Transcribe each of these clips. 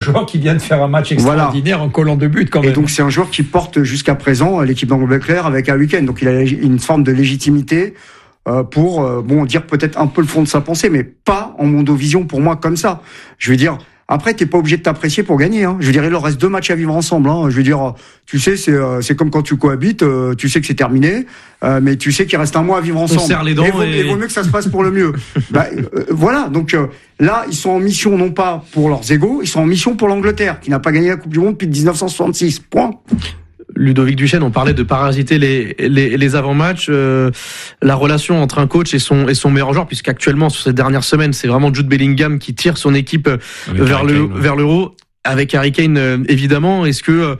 joueur qui vient de faire un match extraordinaire en collant 2 buts quand même. Et donc c'est un joueur qui porte jusqu'à présent l'équipe d'Angleterre avec un week-end. Donc il a une forme de légitimité pour dire peut-être un peu le fond de sa pensée, mais pas en mondovision pour moi comme ça. Je veux dire, après t'es pas obligé de t'apprécier pour gagner. Hein. Je veux dire, il leur reste 2 matchs à vivre ensemble. Hein. Je veux dire, tu sais, c'est comme quand tu cohabites, tu sais que c'est terminé, mais tu sais qu'il reste un mois à vivre ensemble. On serre les dents et vaut mieux que ça se passe pour le mieux. Voilà, donc là, ils sont en mission non pas pour leurs égos, ils sont en mission pour l'Angleterre, qui n'a pas gagné la Coupe du Monde depuis 1966. Point. Ludovic Duchesne, on parlait de parasiter les avant-matchs, la relation entre un coach et son meilleur joueur, puisqu'actuellement sur ces dernières semaines, c'est vraiment Jude Bellingham qui tire son équipe vers l'Euro. Avec Harry Kane, évidemment, est-ce que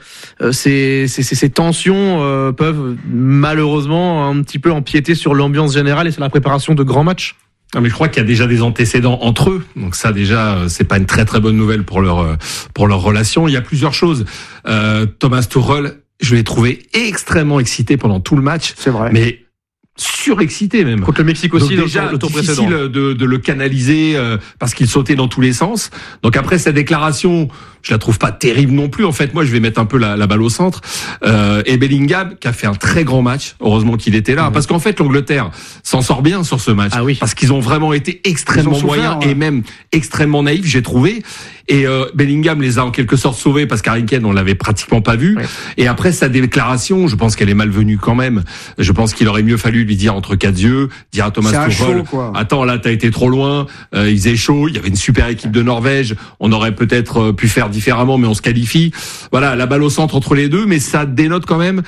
ces tensions peuvent malheureusement un petit peu empiéter sur l'ambiance générale et sur la préparation de grands matchs ? Non, mais je crois qu'il y a déjà des antécédents entre eux. Donc ça, déjà, c'est pas une très très bonne nouvelle pour leur relation. Il y a plusieurs choses. Thomas Tuchel, je l'ai trouvé extrêmement excité pendant tout le match. C'est vrai. Mais surexcité même. Contre le Mexique aussi, donc déjà, le tour précédent. Difficile de le canaliser parce qu'il sautait dans tous les sens. Donc après cette déclaration, je la trouve pas terrible non plus. En fait, moi, je vais mettre un peu la balle au centre. Et Bellingham, qui a fait un très grand match. Heureusement qu'il était là. Parce qu'en fait, l'Angleterre s'en sort bien sur ce match. Ah oui. Parce qu'ils ont vraiment été extrêmement moyens et même extrêmement naïfs, j'ai trouvé. Et Bellingham les a en quelque sorte sauvés parce qu'Harry Kane, on l'avait pratiquement pas vu. Ouais. Et après sa déclaration, je pense qu'elle est malvenue quand même. Je pense qu'il aurait mieux fallu lui dire entre 4 yeux, dire à Thomas Tuchel, attends, là t'as été trop loin, il faisait chaud, il y avait une super équipe de Norvège, on aurait peut-être pu faire différemment, mais on se qualifie. Voilà, la balle au centre entre les deux, mais ça dénote quand même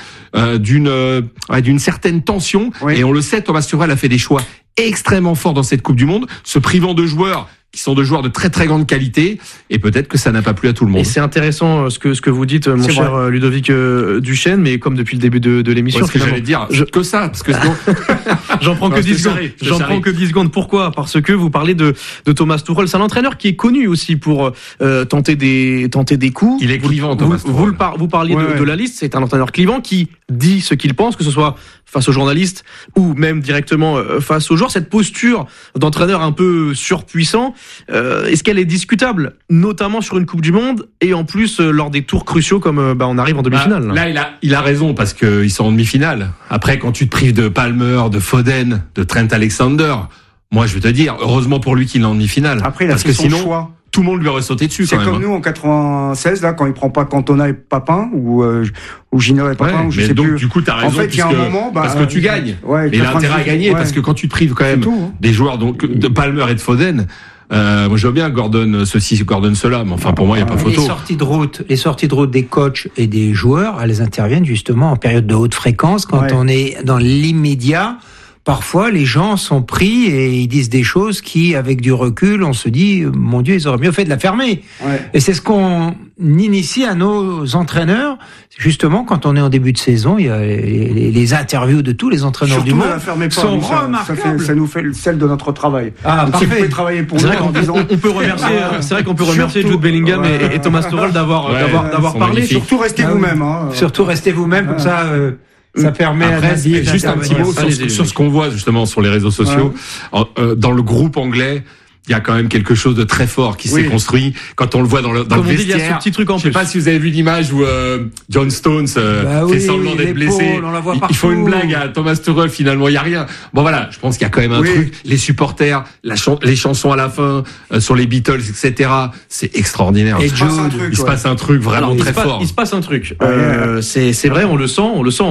d'une certaine tension. Oui. Et on le sait, Thomas Tuchel a fait des choix extrêmement forts dans cette Coupe du Monde, se privant de joueurs qui sont de joueurs de très très grande qualité, et peut-être que ça n'a pas plu à tout le monde. Et c'est intéressant ce que vous dites, mon cher Ludovic Duchesne, mais comme depuis le début de l'émission, ce que j'allais dire, que ça, parce que sinon... J'en prends que 10 secondes. J'en prends que 10 secondes. Pourquoi ? Parce que vous parlez de Thomas Tuchel. C'est un entraîneur qui est connu aussi pour tenter des coups. Il est clivant, Thomas Tuchel. Vous parliez de la liste. C'est un entraîneur clivant qui dit ce qu'il pense, que ce soit face aux journalistes ou même directement face aux joueurs. Cette posture d'entraîneur un peu surpuissant, est-ce qu'elle est discutable, notamment sur une Coupe du Monde et en plus lors des tours cruciaux comme on arrive en demi-finale. Là, il a raison parce qu'ils sont en demi-finale. Après, quand tu te prives de Palmer, de Foden, de Trent Alexander, moi je veux te dire, heureusement pour lui qu'il est en demi-finale. Après, parce que sinon, choix. Tout le monde lui aurait sauté dessus. C'est quand comme même, nous en 96 là, quand il prend pas Cantona et Papin ou Gino et Papin, ou je sais donc, plus. Du coup, t'as raison. En fait, il y a un moment, parce que tu gagnes. Et l'intérêt à gagner, parce que quand tu te prives quand même des joueurs donc de Palmer et de Foden. Moi, je veux bien Gordon ceci, Gordon cela, mais enfin pour moi, il n'y a pas photo. Les sorties de route des coachs et des joueurs, elles interviennent justement en période de haute fréquence, quand on est dans l'immédiat. Parfois, les gens sont pris et ils disent des choses qui, avec du recul, on se dit, mon Dieu, ils auraient mieux fait de la fermer. Ouais. Et c'est ce qu'on initie à nos entraîneurs. Justement, quand on est en début de saison, il y a les interviews de tous les entraîneurs du monde sont remarquables. Ça nous fait le sel de notre travail. Ah, donc, parfait. Si vous pouvez travailler pour nous en disant... On peut remercier, c'est vrai qu'on peut remercier Jude Bellingham et Thomas Tuchel d'avoir parlé. Surtout restez vous-même. Surtout restez vous-même, comme ça... Ça permet après, juste un petit mot sur ce qu'on voit justement sur les réseaux sociaux. Dans le groupe anglais, il y a quand même quelque chose de très fort qui s'est construit quand on le voit dans le vestiaire. Il y a ce petit truc en plus. Je sais pas si vous avez vu l'image où John Stones fait semblant d'être blessé. Il faut une blague à Thomas Tuchel, finalement il y a rien. Bon voilà, je pense qu'il y a quand même un truc. Les supporters, les chansons à la fin sur les Beatles, etc. C'est extraordinaire. Et il se passe un truc vraiment très fort. Il se passe un truc. C'est vrai, on le sent.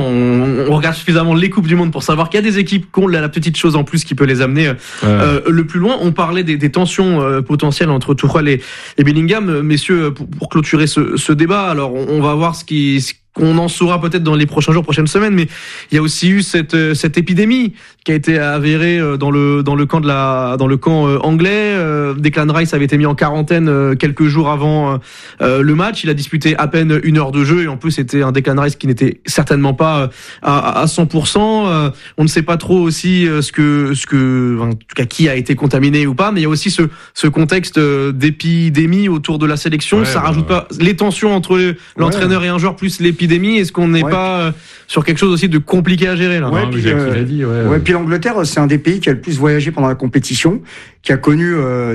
On regarde suffisamment les Coupes du Monde pour savoir qu'il y a des équipes qui ont la petite chose en plus qui peut les amener le plus loin. On parlait des tensions potentielles entre Tuchel et Bellingham. Messieurs, pour clôturer ce débat, alors on va voir ce qu'on en saura peut-être dans les prochains jours, prochaines semaines, mais il y a aussi eu cette épidémie qui a été avérée dans le camp anglais. Declan Rice avait été mis en quarantaine quelques jours avant le match. Il a disputé à peine 1 heure de jeu et en plus c'était un Declan Rice qui n'était certainement pas à 100%. On ne sait pas trop aussi en tout cas qui a été contaminé ou pas, mais il y a aussi ce contexte d'épidémie autour de la sélection. Ça rajoute pas les tensions entre l'entraîneur et un joueur plus l'épidémie. épidémie. Est-ce qu'on n'est pas sur quelque chose aussi de compliqué à gérer là? Puis l'Angleterre, c'est un des pays qui a le plus voyagé pendant la compétition, qui a connu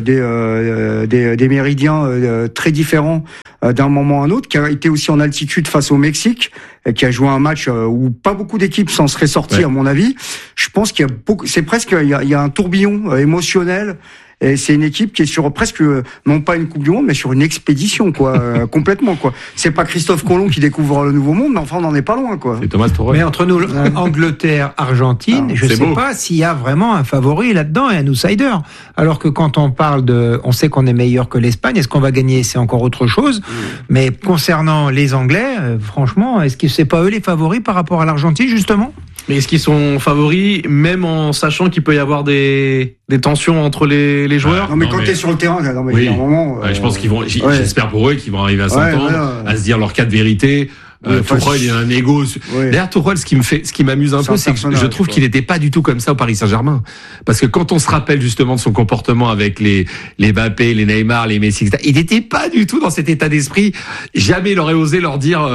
des méridiens très différents d'un moment à un autre, qui a été aussi en altitude face au Mexique, qui a joué un match où pas beaucoup d'équipes s'en seraient sorties, à mon avis. Je pense qu'il y a il y a un tourbillon émotionnel. Et c'est une équipe qui est sur presque, non pas une Coupe du Monde, mais sur une expédition, quoi, complètement, quoi. C'est pas Christophe Colomb qui découvre le Nouveau Monde, mais enfin, on n'en est pas loin, quoi. C'est Thomas Tuchel. Mais entre nous, Angleterre, Argentine, je sais pas s'il y a vraiment un favori là-dedans et un outsider. Alors que quand on parle on sait qu'on est meilleur que l'Espagne, est-ce qu'on va gagner? C'est encore autre chose. Mais concernant les Anglais, franchement, est-ce que c'est pas eux les favoris par rapport à l'Argentine, justement? Mais est-ce qu'ils sont favoris, même en sachant qu'il peut y avoir des tensions entre les joueurs? Non, mais quand t'es sur le terrain, non, mais il y a un moment. Je pense qu'ils vont, j'espère pour eux qu'ils vont arriver à s'entendre, à se dire leur cas de vérité. Tuchel, il a un ego. D'ailleurs, Tuchel, ce qui m'amuse un peu, c'est que je trouve qu'il n'était pas du tout comme ça au Paris Saint-Germain. Parce que quand on se rappelle justement de son comportement avec les Mbappé, les Neymar, les Messi, etc., il n'était pas du tout dans cet état d'esprit. Jamais il aurait osé leur dire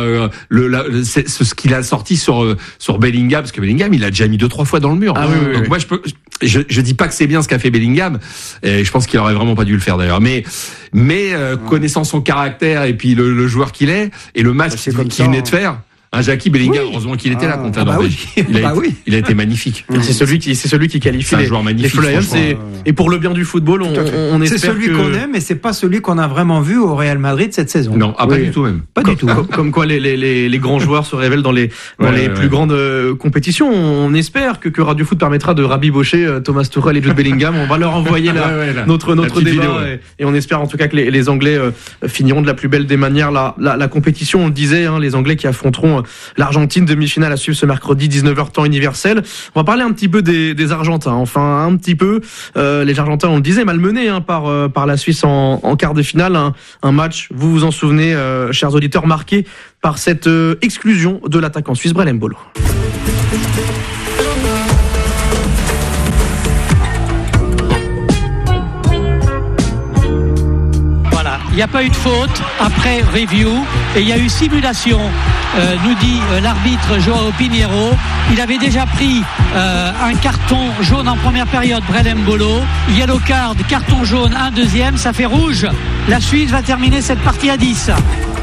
ce qu'il a sorti sur Bellingham, parce que Bellingham, il a déjà mis 2-3 fois dans le mur. Donc moi, je dis pas que c'est bien ce qu'a fait Bellingham, et je pense qu'il aurait vraiment pas dû le faire d'ailleurs. Mais connaissant son caractère et puis le joueur qu'il est et le match qu'il venait de faire, Jackie Bellingham, heureusement qu'il était là contre la Norvège. Il a été magnifique. C'est celui qui qualifie les Flyers. Et pour le bien du football, on espère. C'est celui qu'on aime, mais c'est pas celui qu'on a vraiment vu au Real Madrid cette saison. Non, pas du tout même. Pas du tout. Comme quoi les grands joueurs se révèlent dans les plus grandes compétitions. On espère que Radio Foot permettra de rabibocher Thomas Tuchel et Jude Bellingham. On va leur envoyer notre débat et on espère en tout cas que les Anglais finiront de la plus belle des manières la compétition. On le disait, les Anglais qui affronteront l'Argentine, demi-finale à suivre ce mercredi 19h temps universel. On va parler un petit peu des Argentins. Enfin, un petit peu. Les Argentins, on le disait, malmenés par la Suisse en quart de finale. Un match, vous vous en souvenez, chers auditeurs, marqué par cette exclusion de l'attaquant suisse Brel Embolo. Il n'y a pas eu de faute après review et il y a eu simulation, nous dit l'arbitre Joao Pinheiro. Il avait déjà pris un carton jaune en première période, Brel Embolo. Yellow card, carton jaune, un deuxième, ça fait rouge. La Suisse va terminer cette partie à 10.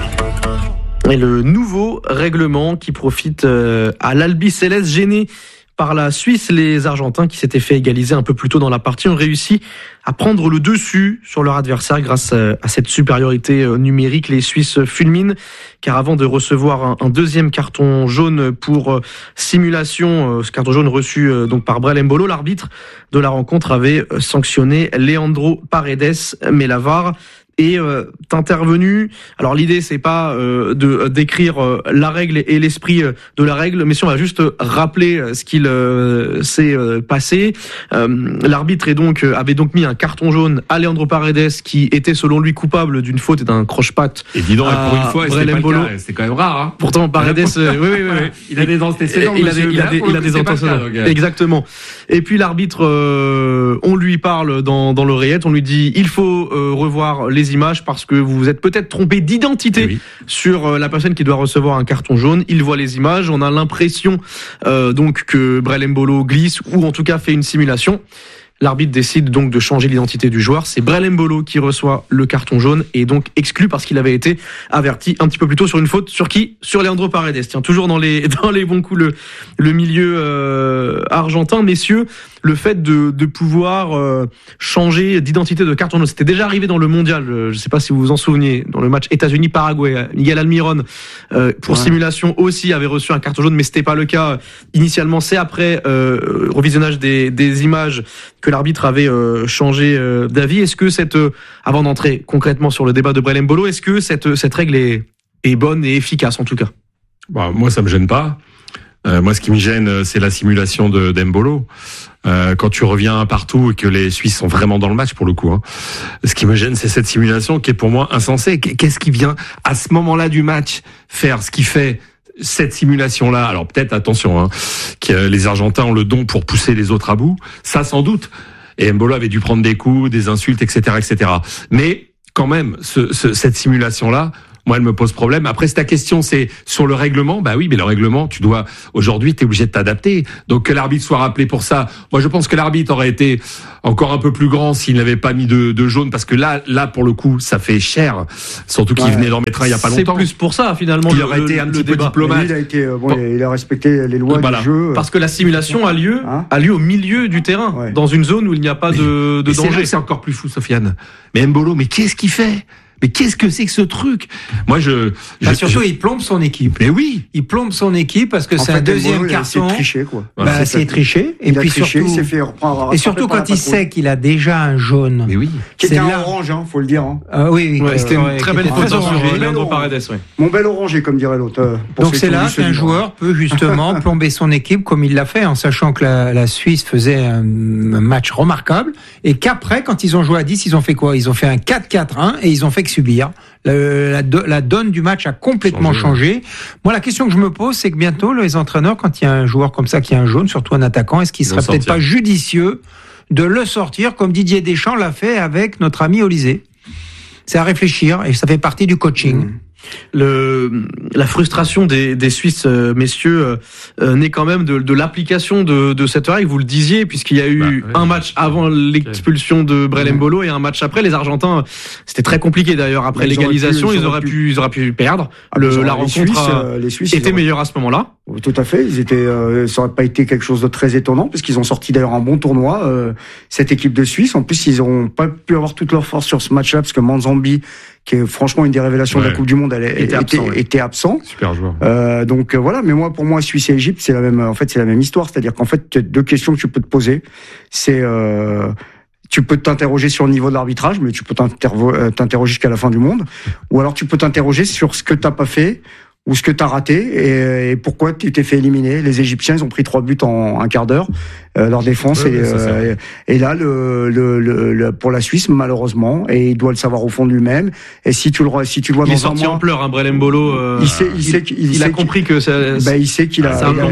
Et le nouveau règlement qui profite à l'Albi Céleste gêné par la Suisse. Les Argentins qui s'étaient fait égaliser un peu plus tôt dans la partie ont réussi à prendre le dessus sur leur adversaire grâce à cette supériorité numérique. Les Suisses fulminent car avant de recevoir un deuxième carton jaune pour simulation, ce carton jaune reçu donc par Brel Embolo, l'arbitre de la rencontre avait sanctionné Leandro Paredes, mais la VAR est intervenu. Alors l'idée c'est pas de décrire la règle et l'esprit de la règle, mais si on va juste rappeler ce qu'il s'est passé. L'arbitre avait donc mis un carton jaune à Leandro Paredes qui était selon lui coupable d'une faute et d'un croche-patte. Et dis donc, pour une fois, c'était pas le cas. C'est quand même rare. Hein. Pourtant Paredes, oui. Il a des antécédents. Il a des antécédents. Exactement. Et puis l'arbitre, on lui parle dans l'oreillette, on lui dit il faut revoir les images parce que vous vous êtes peut-être trompé d'identité sur la personne qui doit recevoir un carton jaune. Il voit les images, on a l'impression donc que Brel Embolo glisse ou en tout cas fait une simulation. L'arbitre décide donc de changer l'identité du joueur. C'est Brel Embolo qui reçoit le carton jaune et donc exclu parce qu'il avait été averti un petit peu plus tôt sur une faute. Sur qui? Sur Leandro Paredes. Tiens, toujours dans les bons coups le milieu argentin. Messieurs, le fait de pouvoir changer d'identité de carton jaune, c'était déjà arrivé dans le mondial. Je ne sais pas si vous vous en souvenez, dans le match États-Unis-Paraguay. Miguel Almiron, pour simulation aussi, avait reçu un carton jaune, mais c'était pas le cas initialement. C'est après revisionnage des images que l'arbitre avait changé d'avis. Est-ce que avant d'entrer concrètement sur le débat de Brel Embolo, est-ce que cette règle est bonne et efficace en tout cas? Moi, ça me gêne pas. Moi, ce qui me gêne, c'est la simulation d'Embolo. Quand tu reviens partout et que les Suisses sont vraiment dans le match pour le coup. Ce qui me gêne, c'est cette simulation qui est pour moi insensée. Qu'est-ce qui vient à ce moment-là du match faire ce qui fait cette simulation-là? Alors peut-être, attention, que les Argentins ont le don pour pousser les autres à bout. Ça, sans doute. Et Embolo avait dû prendre des coups, des insultes, etc., etc. Mais quand même, cette simulation-là, moi, elle me pose problème. Après, ta question, c'est sur le règlement. Bah oui, mais le règlement, aujourd'hui, t'es obligé de t'adapter. Donc, que l'arbitre soit rappelé pour ça. Moi, je pense que l'arbitre aurait été encore un peu plus grand s'il n'avait pas mis de jaune, parce que là, pour le coup, ça fait cher. Surtout qu'il venait d'en mettre un il y a pas longtemps. C'est plus pour ça, finalement. Il aurait été un petit peu diplomate. Il a respecté les lois du jeu. Parce que la simulation a lieu au milieu du terrain, dans une zone où il n'y a pas de danger. C'est encore plus fou, Sofiane. Mais Mbolo, mais qu'est-ce qu'il fait? Mais qu'est-ce que c'est que ce truc? Moi, surtout, il plombe son équipe. Mais oui. Il plombe son équipe parce que c'est un deuxième carton. C'est triché, quoi. C'est triché. Et puis surtout, il s'est fait reprendre. Et surtout quand il sait qu'il a déjà un jaune. Mais oui. Qui était un orange, faut le dire. Oui. C'était une très belle faute sur Leandro Paredes. Mon bel orangé, comme dirait l'autre. Donc c'est là qu'un joueur peut justement plomber son équipe comme il l'a fait, en sachant que la Suisse faisait un match remarquable et qu'après, quand ils ont joué à 10, ils ont fait quoi? Ils ont fait un 4-4-1 et ils ont fait subir. La donne du match a complètement changé. Moi, la question que je me pose, c'est que bientôt, les entraîneurs, quand il y a un joueur comme ça qui a un jaune, surtout un attaquant, est-ce qu'il serait peut-être pas judicieux de le sortir comme Didier Deschamps l'a fait avec notre ami Olysée? C'est à réfléchir et ça fait partie du coaching. La frustration des Suisses, messieurs, naît quand même de l'application de cette règle. Vous le disiez, puisqu'il y a eu un match avant l'expulsion de Brel Mbolo et un match après. Les Argentins, c'était très compliqué d'ailleurs. Après l'égalisation, ils auraient pu perdre. La rencontre les Suisses était meilleure à ce moment-là. Tout à fait. Ça aurait pas été quelque chose de très étonnant, parce qu'ils ont sorti d'ailleurs un bon tournoi, cette équipe de Suisse. En plus, ils ont pas pu avoir toute leur force sur ce match-là, parce que Manzambi, qui est franchement une des révélations de la Coupe du Monde, était absent. Super joueur. Donc voilà. Mais pour moi, Suisse et Égypte, c'est la même histoire. C'est-à-dire qu'en fait, tu as deux questions que tu peux te poser. C'est tu peux t'interroger sur le niveau de l'arbitrage, mais tu peux t'interroger jusqu'à la fin du monde. Ou alors tu peux t'interroger sur ce que t'as pas fait, ou ce que t'as raté, et pourquoi tu t'es fait éliminer. Les Égyptiens, ils ont pris 3 buts en un quart d'heure, leur défense, et là, pour la Suisse, malheureusement, et il doit le savoir au fond de lui-même. Et si tu le vois il est sorti en pleurs, Brel Mbolo. Il a compris que ça. Il sait qu'il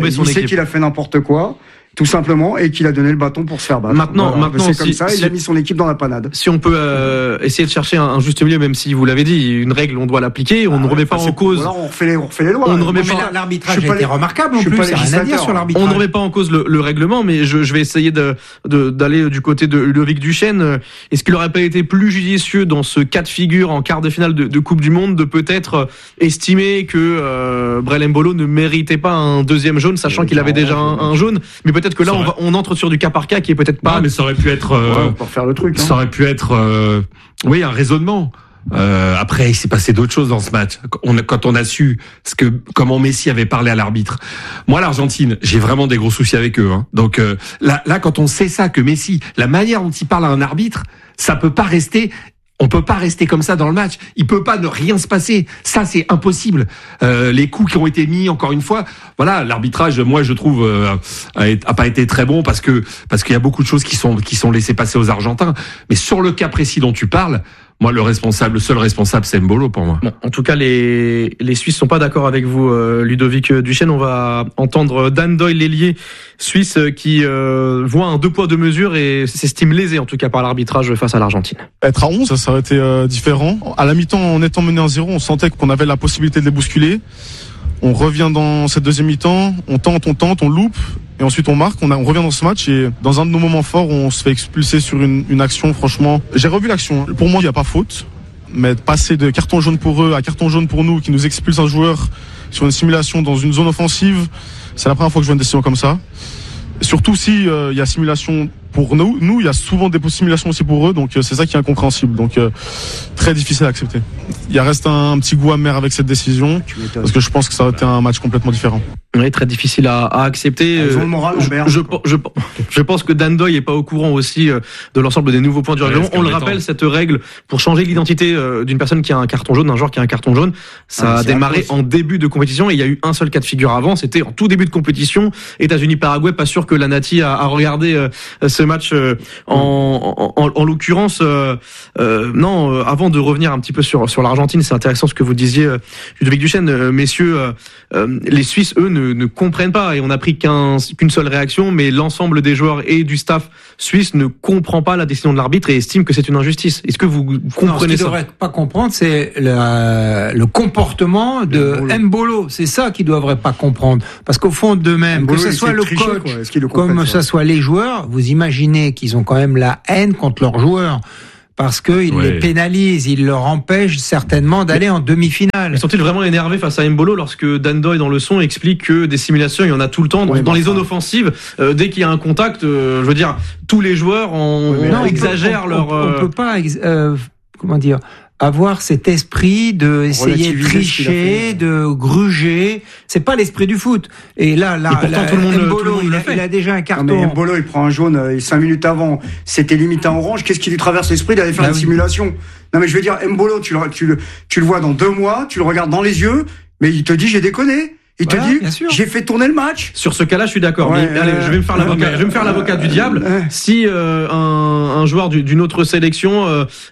a fait n'importe quoi. Tout simplement, et qu'il a donné le bâton pour se faire battre. Maintenant, c'est comme ça, il a mis son équipe dans la panade. Si on peut essayer de chercher un juste milieu, même si vous l'avez dit, une règle, on doit l'appliquer, on ne remet pas en cause. Alors on refait les lois. On ne remet pas. L'arbitrage a été remarquable en plus. Il y a rien à dire sur l'arbitrage. On ne remet pas en cause le règlement, mais je vais essayer d'aller du côté de Ludovic Duchesne. Est-ce qu'il aurait pas été plus judicieux dans ce cas de figure en quart de finale de Coupe du Monde de peut-être estimer que Brel Mbolo ne méritait pas un deuxième jaune, sachant qu'il avait déjà un jaune, mais peut-être que là on entre sur du cas par cas qui est peut-être pas. Non, mais ça aurait pu être. Pour faire le truc. Ça aurait pu être, un raisonnement. Après, il s'est passé d'autres choses dans ce match. Quand on a su comment Messi avait parlé à l'arbitre. Moi, l'Argentine, j'ai vraiment des gros soucis avec eux. Donc là, quand on sait ça, que Messi, la manière dont il parle à un arbitre, ça peut pas rester. On peut pas rester comme ça dans le match. Il peut pas ne rien se passer. Ça, c'est impossible. Les coups qui ont été mis, encore une fois, voilà, l'arbitrage, moi, je trouve, a pas été très bon parce qu'il y a beaucoup de choses qui sont laissées passer aux Argentins. Mais sur le cas précis dont tu parles, moi, le seul responsable, c'est Mbolo pour moi. Bon, en tout cas, les Suisses sont pas d'accord avec vous, Ludovic Duchesne. On va entendre Dan Doyle, l'ailier suisse, qui voit un 2 poids 2 mesures et s'estime lésé, en tout cas, par l'arbitrage face à l'Argentine. Être à 11, ça aurait été différent. À la mi-temps, en étant mené 1-0, on sentait qu'on avait la possibilité de les bousculer. On revient dans cette deuxième mi-temps, on tente, on loupe, et ensuite on marque, on revient dans ce match, et dans un de nos moments forts, on se fait expulser sur une action, franchement. J'ai revu l'action, pour moi il n'y a pas faute, mais de passer de carton jaune pour eux à carton jaune pour nous, qui nous expulse un joueur sur une simulation dans une zone offensive, c'est la première fois que je vois une décision comme ça. Surtout si il y a simulation pour nous, il y a souvent des simulations aussi pour eux, donc c'est ça qui est incompréhensible, donc très difficile à accepter. Il reste un petit goût amer avec cette décision, parce que je pense que ça aurait été un match complètement différent. Oui, très difficile à accepter. Ils ont le moral en berne. Je pense que Dan Doyle est pas au courant aussi de l'ensemble des nouveaux points du règlement. On le rappelle, cette règle, pour changer l'identité d'une personne qui a un carton jaune, d'un joueur qui a un carton jaune, ça a démarré en début de compétition, et il y a eu un seul cas de figure avant, c'était en tout début de compétition, États-Unis-Paraguay. Pas sûr que la Nati a regardé ce match en l'occurrence. Avant de revenir un petit peu sur l'Argentine, c'est intéressant ce que vous disiez, Ludovic Duchesne, messieurs. Les Suisses, eux, ne comprennent pas, et on n'a pris qu'une seule réaction, mais l'ensemble des joueurs et du staff suisse ne comprend pas la décision de l'arbitre et estime que c'est une injustice. Est-ce que vous comprenez ça? Ce qu'ils ne devraient pas comprendre, c'est le comportement de Mbolo. C'est ça qu'ils ne devraient pas comprendre. Parce qu'au fond d'eux-mêmes, que ce soit le coach, comme ce soit les joueurs, vous imaginez qu'ils ont quand même la haine contre leurs joueurs. Parce qu'ils les pénalisent, ils leur empêchent certainement d'aller en demi-finale. Mais sont-ils vraiment énervés face à Mbolo lorsque Dan Doy dans le son explique que des simulations, il y en a tout le temps dans les zones offensives, dès qu'il y a un contact, je veux dire, tous les joueurs exagèrent leur... On peut pas, avoir cet esprit de essayer de tricher, de gruger, c'est pas l'esprit du foot. Et là, tout le monde Mbolo, il a déjà un carton. Non, mais Mbolo, il prend un jaune 5 minutes avant. C'était limite un orange. Qu'est-ce qui lui traverse l'esprit d'aller faire une simulation? Non, mais je veux dire, Mbolo, tu le vois dans 2 mois, tu le regardes dans les yeux, mais il te dit j'ai déconné. Il te dit, j'ai fait tourner le match. Sur ce cas-là, je suis d'accord. Mais allez, je vais me faire l'avocat du diable. Si un joueur d'une autre sélection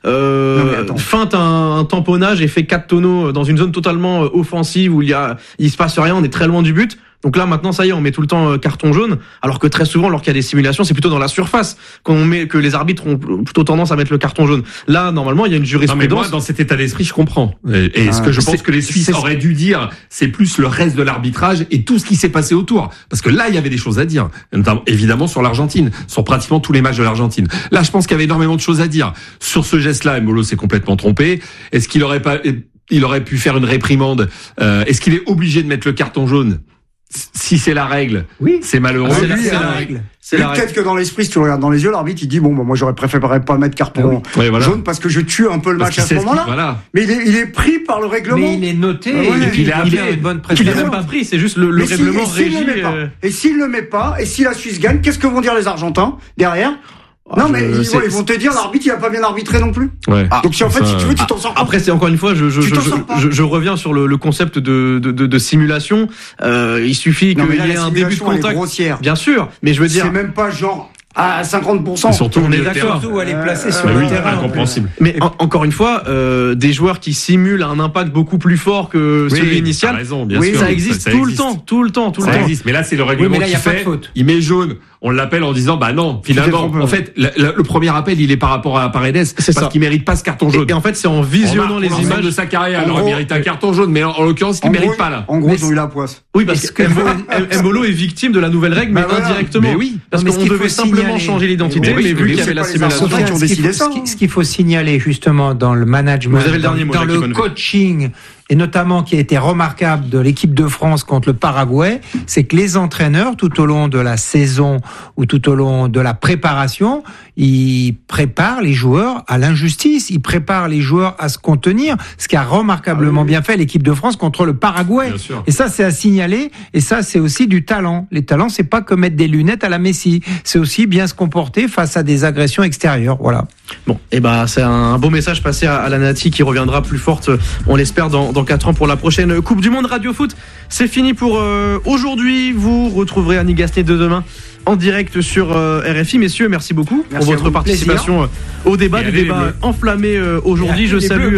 feinte un tamponnage et fait 4 tonneaux dans une zone totalement offensive où il se passe rien, on est très loin du but. Donc là, maintenant, ça y est, on met tout le temps carton jaune, alors que très souvent, lorsqu'il y a des simulations, c'est plutôt dans la surface que les arbitres ont plutôt tendance à mettre le carton jaune. Là, normalement, il y a une jurisprudence. Non, mais moi, dans cet état d'esprit, je comprends. Et ce que je pense que les Suisses auraient dû dire, c'est plus le reste de l'arbitrage et tout ce qui s'est passé autour. Parce que là, il y avait des choses à dire. Notamment, évidemment, sur l'Argentine, sur pratiquement tous les matchs de l'Argentine. Là, je pense qu'il y avait énormément de choses à dire. Sur ce geste-là, Mbolo s'est complètement trompé. Est-ce qu'il aurait pu faire une réprimande? Est-ce qu'il est obligé de mettre le carton jaune? Si c'est la règle, c'est malheureux. C'est la règle. Peut-être que dans l'esprit, si tu le regardes dans les yeux, l'arbitre il dit moi j'aurais préféré pas mettre carton jaune parce que je tue un peu le match à ce moment-là. Mais il est pris par le règlement. Mais il est noté. Il a une bonne prestation. Il est même pas pris. C'est juste le règlement régit. Et s'il le met pas, et si la Suisse gagne, qu'est-ce que vont dire les Argentins derrière? Non, mais ils vont te dire l'arbitre il a pas bien arbitré non plus. Donc si en fait si tu veux tu t'en sors pas. Après c'est encore une fois je reviens sur le concept de simulation. Il suffit qu'il y ait un début de contact. Bien sûr, mais je veux dire c'est même pas genre à 50%. Et surtout on est d'accord. Surtout elle est placée sur le terrain. Incompréhensible. Mais encore une fois, des joueurs qui simulent un impact beaucoup plus fort que celui initial. Raison, bien sûr. Ça existe tout le temps. Ça existe. Mais là c'est le règlement qui fait. Il met jaune. On l'appelle en disant non, finalement en fait le premier appel il est par rapport à Paredes parce qu'il mérite pas ce carton jaune. Et en fait c'est en visionnant les images de sa carrière. Alors il mérite un carton jaune, mais en l'occurrence il mérite pas là. En gros ils ont eu la poisse. Oui, parce que Mbolo est victime de la nouvelle règle, mais indirectement. Mais oui, parce qu'on devait simplement changer l'identité, mais vu qu'il y avait la simulation. Ce qu'il faut signaler justement dans le management, dans le coaching, et notamment qui a été remarquable de l'équipe de France contre le Paraguay, c'est que les entraîneurs, tout au long de la saison ou tout au long de la préparation, ils préparent les joueurs à l'injustice, ils préparent les joueurs à se contenir, ce qu'a remarquablement bien fait l'équipe de France contre le Paraguay. Et ça, c'est à signaler, et ça, c'est aussi du talent. Les talents, c'est pas que mettre des lunettes à la Messi, c'est aussi bien se comporter face à des agressions extérieures. Voilà. Bon, et c'est un beau message passé à la Nati qui reviendra plus forte, on l'espère, dans 4 ans pour la prochaine Coupe du Monde. Radio Foot, c'est fini pour aujourd'hui. Vous retrouverez Annie Gasnier de demain en direct sur RFI. Messieurs, merci beaucoup pour votre participation au débat, enflammé aujourd'hui. Je salue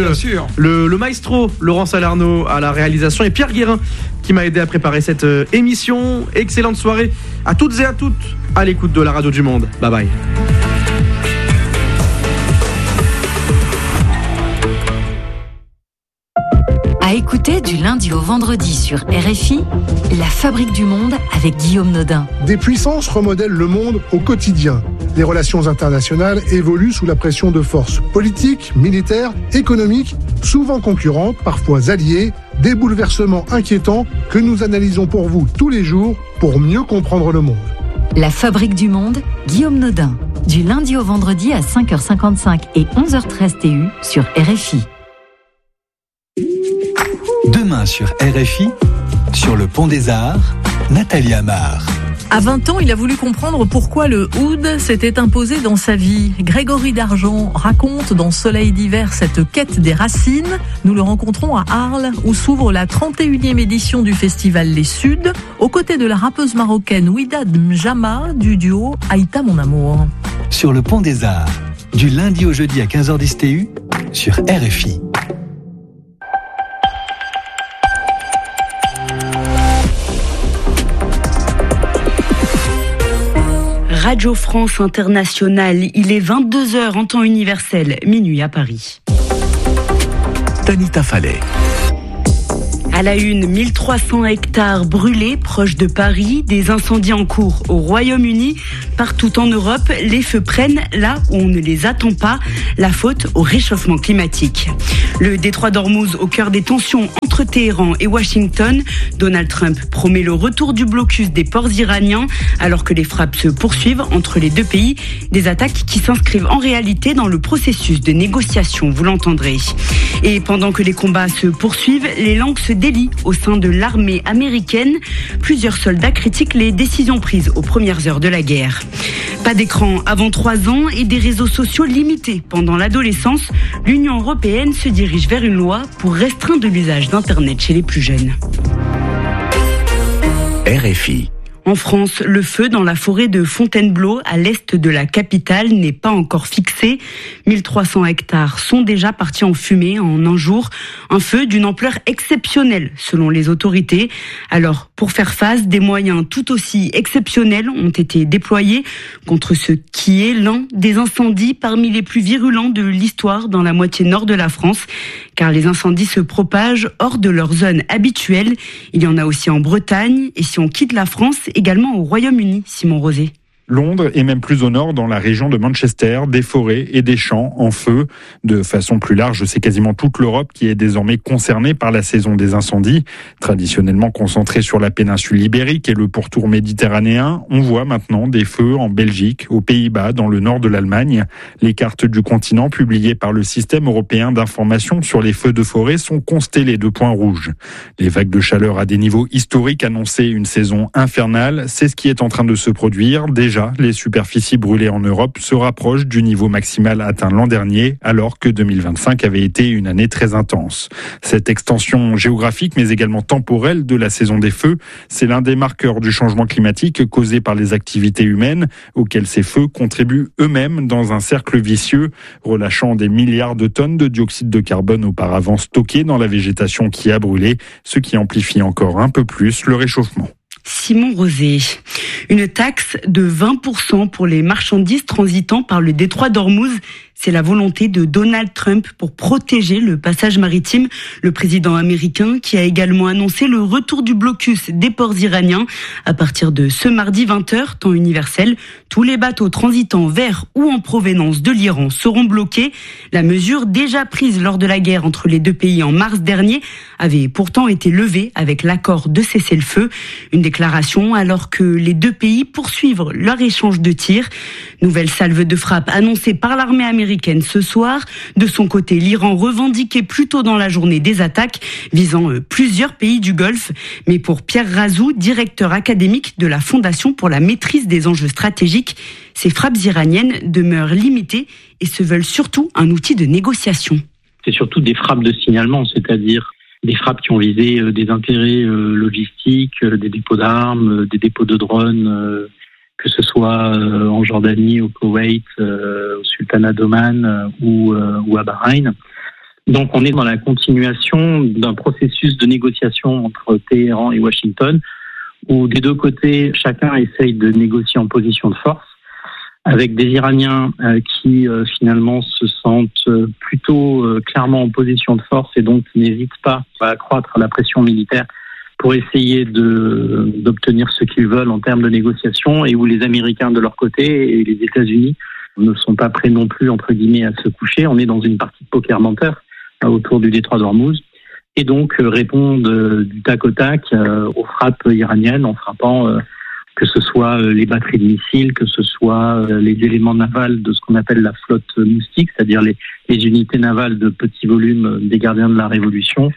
le maestro Laurent Salerno à la réalisation et Pierre Guérin qui m'a aidé à préparer cette émission. Excellente soirée à toutes et à toutes à l'écoute de la Radio du Monde. Bye bye. À écouter du lundi au vendredi sur RFI, La Fabrique du Monde avec Guillaume Nodin. Des puissances remodèlent le monde au quotidien. Les relations internationales évoluent sous la pression de forces politiques, militaires, économiques, souvent concurrentes, parfois alliées, des bouleversements inquiétants que nous analysons pour vous tous les jours pour mieux comprendre le monde. La Fabrique du Monde, Guillaume Nodin. Du lundi au vendredi à 5h55 et 11h13 TU sur RFI. Demain sur RFI, sur le Pont des Arts, Nathalie Amar. À 20 ans, il a voulu comprendre pourquoi le oud s'était imposé dans sa vie. Grégory Dargent raconte dans Soleil d'hiver cette quête des racines. Nous le rencontrons à Arles, où s'ouvre la 31e édition du festival Les Suds, aux côtés de la rappeuse marocaine Ouida Mjama du duo Aïta Mon Amour. sur le Pont des Arts, du lundi au jeudi à 15h10 TU sur RFI. Radio France Internationale, il est 22h en temps universel, minuit à Paris. Tanita Fallet. À la une, 1300 hectares brûlés proches de Paris, des incendies en cours au Royaume-Uni. Partout en Europe, les feux prennent là où on ne les attend pas, la faute au réchauffement climatique. Le détroit d'Ormuz au cœur des tensions entre Téhéran et Washington. Donald Trump promet le retour du blocus des ports iraniens alors que les frappes se poursuivent entre les deux pays. Des attaques qui s'inscrivent en réalité dans le processus de négociation, vous l'entendrez. Et pendant que les combats se poursuivent, les langues se délient au sein de l'armée américaine. Plusieurs soldats critiquent les décisions prises aux premières heures de la guerre. Pas d'écran avant 3 ans et des réseaux sociaux limités pendant l'adolescence. L'Union européenne se dirige vers une loi pour restreindre l'usage d'Internet chez les plus jeunes. RFI. En France, le feu dans la forêt de Fontainebleau, à l'est de la capitale, n'est pas encore fixé. 1300 hectares sont déjà partis en fumée en un jour. Un feu d'une ampleur exceptionnelle, selon les autorités. Alors, pour faire face, des moyens tout aussi exceptionnels ont été déployés contre ce qui est l'un des incendies parmi les plus virulents de l'histoire dans la moitié nord de la France. Car les incendies se propagent hors de leur zone habituelle. Il y en a aussi en Bretagne. Et si on quitte la France, également au Royaume-Uni, Simon Rosé. Londres et même plus au nord, dans la région de Manchester, des forêts et des champs en feu. De façon plus large, c'est quasiment toute l'Europe qui est désormais concernée par la saison des incendies. Traditionnellement concentrée sur la péninsule ibérique et le pourtour méditerranéen, on voit maintenant des feux en Belgique, aux Pays-Bas, dans le nord de l'Allemagne. Les cartes du continent publiées par le système européen d'information sur les feux de forêt sont constellées de points rouges. Les vagues de chaleur à des niveaux historiques annonçaient une saison infernale. C'est ce qui est en train de se produire. Déjà, les superficies brûlées en Europe se rapprochent du niveau maximal atteint l'an dernier, alors que 2025 avait été une année très intense. Cette extension géographique, mais également temporelle de la saison des feux, c'est l'un des marqueurs du changement climatique causé par les activités humaines, auxquelles ces feux contribuent eux-mêmes dans un cercle vicieux, relâchant des milliards de tonnes de dioxyde de carbone auparavant stockés dans la végétation qui a brûlé, ce qui amplifie encore un peu plus le réchauffement. Simon Rosé. Une taxe de 20% pour les marchandises transitant par le détroit d'Ormuz. C'est la volonté de Donald Trump pour protéger le passage maritime. Le président américain qui a également annoncé le retour du blocus des ports iraniens. À partir de ce mardi 20h, temps universel, tous les bateaux transitant vers ou en provenance de l'Iran seront bloqués. La mesure déjà prise lors de la guerre entre les deux pays en mars dernier avait pourtant été levée avec l'accord de cessez-le-feu. Une déclaration alors que les deux pays poursuivent leur échange de tirs. Nouvelle salve de frappe annoncée par l'armée américaine ce soir. De son côté, l'Iran revendiquait plus tôt dans la journée des attaques visant plusieurs pays du Golfe. Mais pour Pierre Razou, directeur académique de la Fondation pour la maîtrise des enjeux stratégiques, ces frappes iraniennes demeurent limitées et se veulent surtout un outil de négociation. C'est surtout des frappes de signalement, c'est-à-dire des frappes qui ont visé des intérêts logistiques, des dépôts d'armes, des dépôts de drones, que ce soit en Jordanie, au Koweït, au Sultanat d'Oman ou à Bahreïn. Donc on est dans la continuation d'un processus de négociation entre Téhéran et Washington, où des deux côtés, chacun essaye de négocier en position de force, avec des Iraniens qui finalement se sentent plutôt clairement en position de force et donc n'hésitent pas à accroître la pression militaire pour essayer d'obtenir ce qu'ils veulent en termes de négociation, et où les Américains de leur côté et les États-Unis ne sont pas prêts non plus, entre guillemets, à se coucher. On est dans une partie de poker menteur autour du détroit d'Ormuz, et donc répondent du tac au tac aux frappes iraniennes en frappant que ce soit les batteries de missiles, que ce soit les éléments navals de ce qu'on appelle la flotte moustique, c'est-à-dire les unités navales de petit volume des gardiens de la Révolution,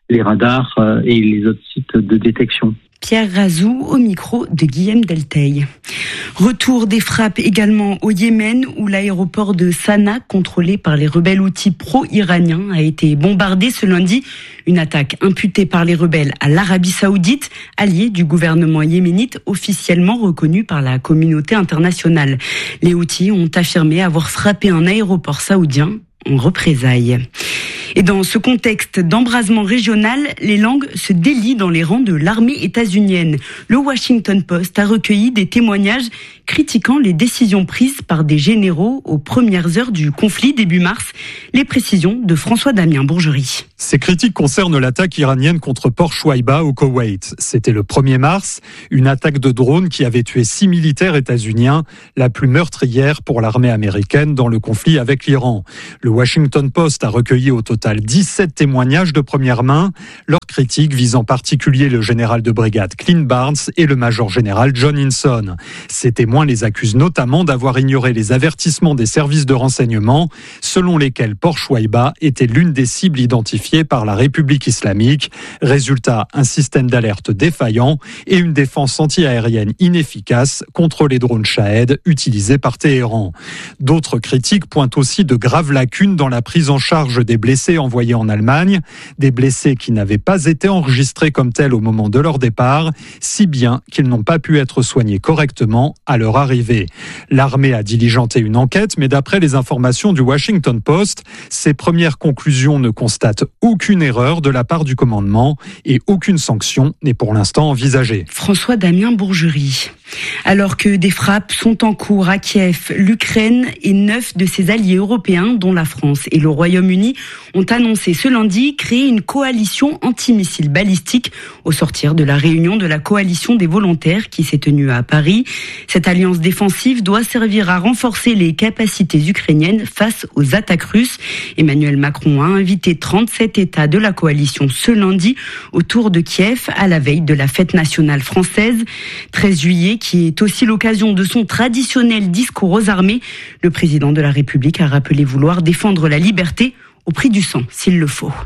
les radars et les autres sites de détection. Pierre Razou au micro de Guillaume Delteil. Retour des frappes également au Yémen où l'aéroport de Sanaa, contrôlé par les rebelles houthis pro-iraniens, a été bombardé ce lundi. Une attaque imputée par les rebelles à l'Arabie Saoudite, allié du gouvernement yéménite officiellement reconnu par la communauté internationale. Les Houthis ont affirmé avoir frappé un aéroport saoudien en représailles. Et dans ce contexte d'embrasement régional, les langues se délient dans les rangs de l'armée états-unienne. Le Washington Post a recueilli des témoignages critiquant les décisions prises par des généraux aux premières heures du conflit début mars. Les précisions de François-Damien Bourgerie. Ces critiques concernent l'attaque iranienne contre Port Shuaïba au Koweït. C'était le 1er mars, une attaque de drone qui avait tué 6 militaires états-uniens, la plus meurtrière pour l'armée américaine dans le conflit avec l'Iran. Le Washington Post a recueilli au total 17 témoignages de première main. Leurs critiques visent en particulier le général de brigade Clint Barnes et le major général John Hinson. Ces témoins les accusent notamment d'avoir ignoré les avertissements des services de renseignement selon lesquels Port Shuaïba était l'une des cibles identifiées par la République islamique. Résultat, un système d'alerte défaillant et une défense anti-aérienne inefficace contre les drones Shahed utilisés par Téhéran. D'autres critiques pointent aussi de graves lacunes dans la prise en charge des blessés envoyés en Allemagne, des blessés qui n'avaient pas été enregistrés comme tels au moment de leur départ, si bien qu'ils n'ont pas pu être soignés correctement à leur arrivée. L'armée a diligenté une enquête, mais d'après les informations du Washington Post, ses premières conclusions ne constatent aucune erreur de la part du commandement et aucune sanction n'est pour l'instant envisagée. François-Damien Bourgerie. Alors que des frappes sont en cours à Kiev, l'Ukraine et 9 de ses alliés européens, dont la France et le Royaume-Uni, ont annoncé ce lundi créer une coalition anti-missiles balistiques au sortir de la réunion de la coalition des volontaires qui s'est tenue à Paris. Cette alliance défensive doit servir à renforcer les capacités ukrainiennes face aux attaques russes. Emmanuel Macron a invité 37 États de la coalition ce lundi autour de Kiev à la veille de la fête nationale française. 13 juillet, qui est aussi l'occasion de son traditionnel discours aux armées. Le président de la République a rappelé vouloir défendre la liberté au prix du sang, s'il le faut.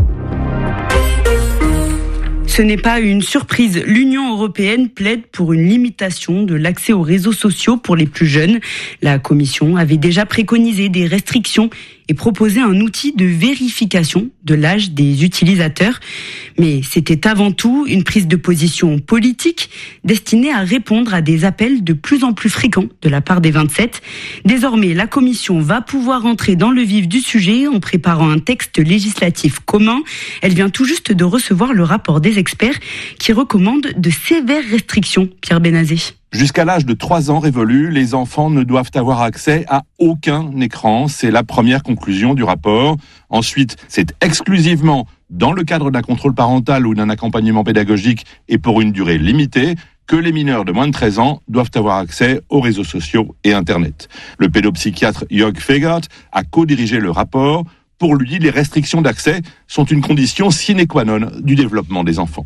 Ce n'est pas une surprise. L'Union européenne plaide pour une limitation de l'accès aux réseaux sociaux pour les plus jeunes. La Commission avait déjà préconisé des restrictions et proposé un outil de vérification de l'âge des utilisateurs. Mais c'était avant tout une prise de position politique destinée à répondre à des appels de plus en plus fréquents de la part des 27. Désormais, la Commission va pouvoir entrer dans le vif du sujet en préparant un texte législatif commun. Elle vient tout juste de recevoir le rapport des experts qui recommandent de sévères restrictions. Pierre Benazé. Jusqu'à l'âge de 3 ans révolu, les enfants ne doivent avoir accès à aucun écran. C'est la première conclusion du rapport. Ensuite, c'est exclusivement dans le cadre d'un contrôle parental ou d'un accompagnement pédagogique et pour une durée limitée que les mineurs de moins de 13 ans doivent avoir accès aux réseaux sociaux et Internet. Le pédopsychiatre Jörg Fegert a co-dirigé le rapport. Pour lui, les restrictions d'accès sont une condition sine qua non du développement des enfants.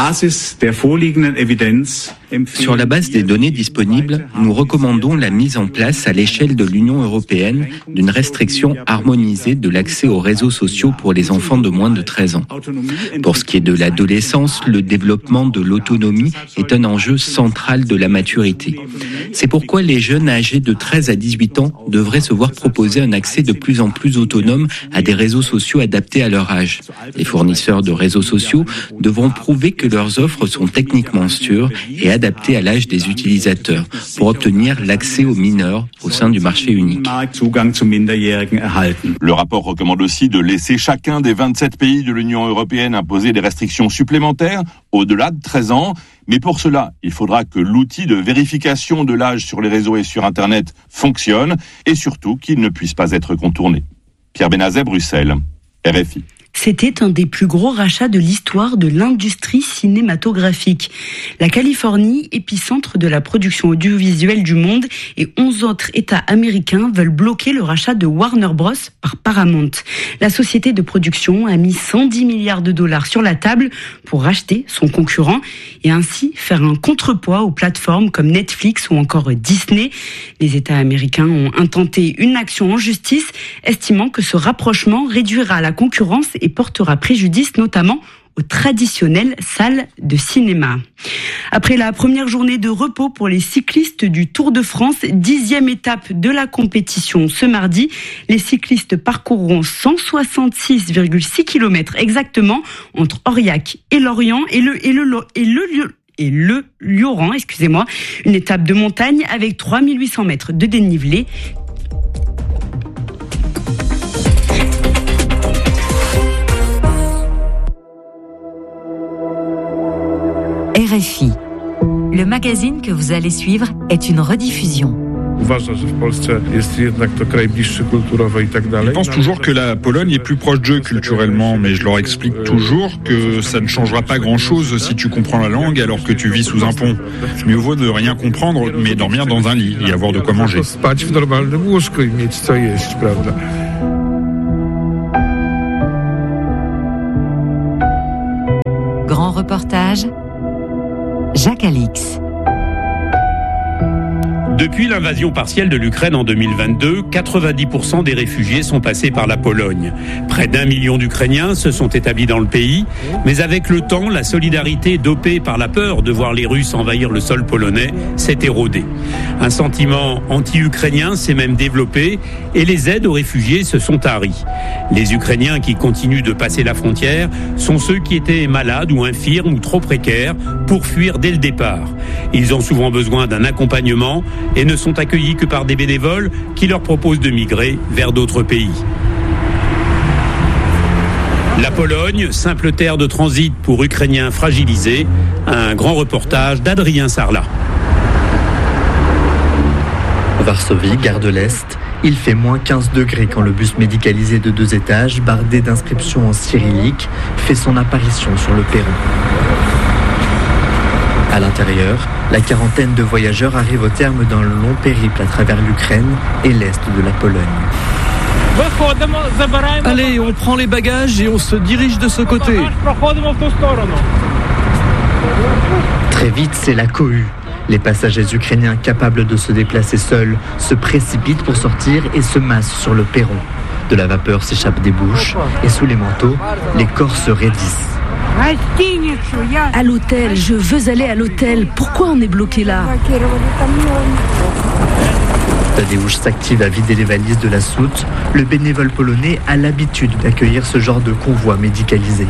Sur la base des données disponibles, nous recommandons la mise en place à l'échelle de l'Union européenne d'une restriction harmonisée de l'accès aux réseaux sociaux pour les enfants de moins de 13 ans. Pour ce qui est de l'adolescence, le développement de l'autonomie est un enjeu central de la maturité. C'est pourquoi les jeunes âgés de 13 à 18 ans devraient se voir proposer un accès de plus en plus autonome à des réseaux sociaux adaptés à leur âge. Les fournisseurs de réseaux sociaux devront prouver que leurs offres sont techniquement sûres et adaptées à l'âge des utilisateurs pour obtenir l'accès aux mineurs au sein du marché unique. Le rapport recommande aussi de laisser chacun des 27 pays de l'Union européenne imposer des restrictions supplémentaires au-delà de 13 ans. Mais pour cela, il faudra que l'outil de vérification de l'âge sur les réseaux et sur Internet fonctionne et surtout qu'il ne puisse pas être contourné. Pierre Benazet, Bruxelles, RFI. C'était un des plus gros rachats de l'histoire de l'industrie cinématographique. La Californie, épicentre de la production audiovisuelle du monde, et 11 autres États américains veulent bloquer le rachat de Warner Bros. Par Paramount. La société de production a mis 110 milliards de dollars sur la table pour racheter son concurrent et ainsi faire un contrepoids aux plateformes comme Netflix ou encore Disney. Les États américains ont intenté une action en justice, estimant que ce rapprochement réduira la concurrence et portera préjudice notamment aux traditionnelles salles de cinéma. Après la première journée de repos pour les cyclistes du Tour de France, 10e étape de la compétition ce mardi, les cyclistes parcourront 166,6 km exactement entre Aurillac et Lorient et le Lioran, excusez-moi, une étape de montagne avec 3800 mètres de dénivelé. RFI. Le magazine que vous allez suivre est une rediffusion. Ils pensent toujours que la Pologne est plus proche d'eux culturellement, mais je leur explique toujours que ça ne changera pas grand-chose si tu comprends la langue alors que tu vis sous un pont. Mieux vaut ne rien comprendre, mais dormir dans un lit et avoir de quoi manger. Grand reportage, Jacques Alix. Depuis l'invasion partielle de l'Ukraine en 2022, 90% des réfugiés sont passés par la Pologne. Près d'1 million d'Ukrainiens se sont établis dans le pays, mais avec le temps, la solidarité dopée par la peur de voir les Russes envahir le sol polonais s'est érodée. Un sentiment anti-ukrainien s'est même développé et les aides aux réfugiés se sont taries. Les Ukrainiens qui continuent de passer la frontière sont ceux qui étaient malades ou infirmes ou trop précaires pour fuir dès le départ. Ils ont souvent besoin d'un accompagnement et ne sont accueillis que par des bénévoles qui leur proposent de migrer vers d'autres pays. La Pologne, simple terre de transit pour Ukrainiens fragilisés, un grand reportage d'Adrien Sarlat. Varsovie, gare de l'Est, il fait moins 15 degrés quand le bus médicalisé de 2 étages, bardé d'inscriptions en cyrillique, fait son apparition sur le perron. À l'intérieur, la quarantaine de voyageurs arrive au terme d'un long périple à travers l'Ukraine et l'est de la Pologne. Allez, on prend les bagages et on se dirige de ce côté. Très vite, c'est la cohue. Les passagers ukrainiens capables de se déplacer seuls se précipitent pour sortir et se massent sur le perron. De la vapeur s'échappe des bouches et sous les manteaux, les corps se raidissent. À l'hôtel, je veux aller à l'hôtel. Pourquoi on est bloqué là? Tadeusz s'active à vider les valises de la soute. Le bénévole polonais a l'habitude d'accueillir ce genre de convoi médicalisé.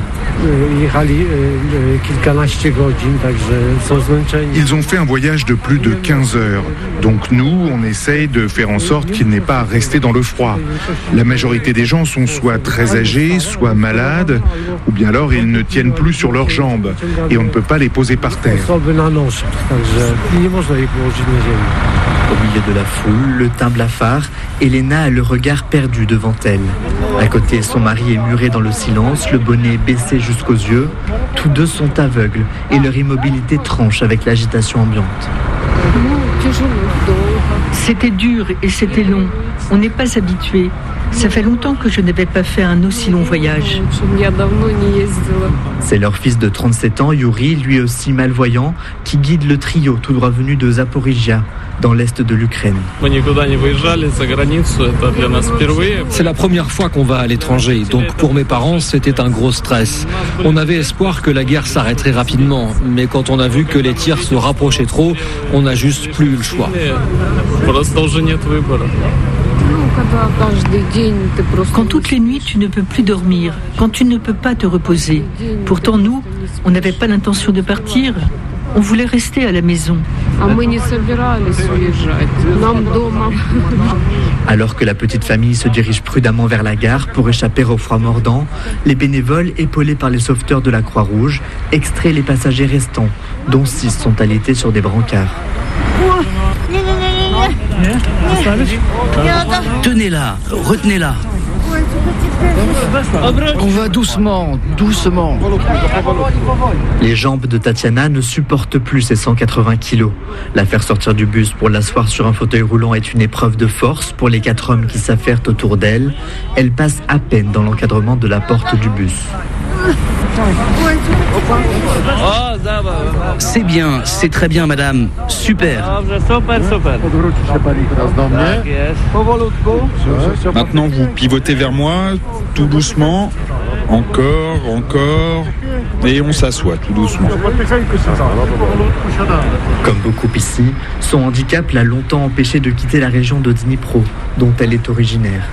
Ils ont fait un voyage de plus de 15 heures. Donc nous, on essaye de faire en sorte qu'ils n'aient pas à rester dans le froid. La majorité des gens sont soit très âgés, soit malades, ou bien alors ils ne tiennent plus sur leurs jambes et on ne peut pas les poser par terre. Au milieu de la foule, le teint blafard, Elena a le regard perdu devant elle. À côté, son mari est muré dans le silence, le bonnet baissé jusqu'aux yeux. Tous deux sont aveugles et leur immobilité tranche avec l'agitation ambiante. C'était dur et c'était long. On n'est pas habitué. Ça fait longtemps que je n'avais pas fait un aussi long voyage. C'est leur fils de 37 ans, Yuri, lui aussi malvoyant, qui guide le trio tout droit venu de Zaporizhia, dans l'est de l'Ukraine. C'est la première fois qu'on va à l'étranger, donc pour mes parents, c'était un gros stress. On avait espoir que la guerre s'arrêterait rapidement, mais quand on a vu que les tirs se rapprochaient trop, on n'a juste plus eu le choix. Quand toutes les nuits tu ne peux plus dormir, quand tu ne peux pas te reposer. Pourtant nous, on n'avait pas l'intention de partir. On voulait rester à la maison. Alors que la petite famille se dirige prudemment vers la gare pour échapper au froid mordant, les bénévoles, épaulés par les sauveteurs de la Croix-Rouge, extraient les passagers restants, dont 6 sont alités sur des brancards. Tenez-la, retenez-la. On va doucement, doucement. Les jambes de Tatiana ne supportent plus ses 180 kilos. La faire sortir du bus pour l'asseoir sur un fauteuil roulant est une épreuve de force pour les 4 hommes qui s'affairent autour d'elle. Elle passe à peine dans l'encadrement de la porte du bus. C'est bien, c'est très bien, madame. Super. Maintenant, vous pivotez vers moi, tout doucement. Encore. et on s'assoit tout doucement. Comme beaucoup ici, son handicap l'a longtemps empêché de quitter la région de Dnipro, dont elle est originaire.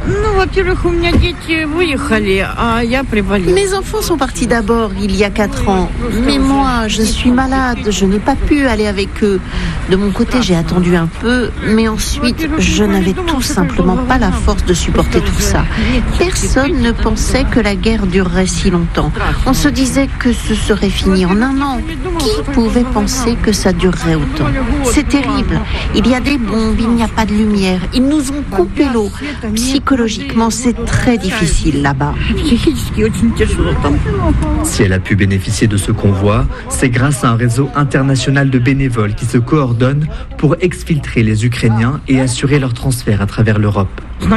Mes enfants sont partis d'abord il y a 4 ans, mais moi je suis malade, je n'ai pas pu aller avec eux. De mon côté j'ai attendu un peu, mais ensuite je n'avais tout simplement pas la force de supporter tout ça. Personne ne pensait que la guerre durerait si longtemps. On se disait que ce serait fini en 1 an. Qui pouvait penser que ça durerait autant? C'est terrible. Il y a des bombes, il n'y a pas de lumière. Ils nous ont coupé l'eau. Psychologiquement, c'est très difficile là-bas. Si elle a pu bénéficier de ce convoi, c'est grâce à un réseau international de bénévoles qui se coordonnent pour exfiltrer les Ukrainiens et assurer leur transfert à travers l'Europe.